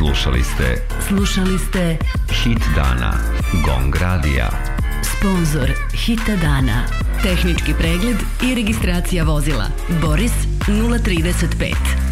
Slušali ste Hit dana Gong Radija. Sponzor Hita dana. Tehnički pregled i registracija vozila Boris 035.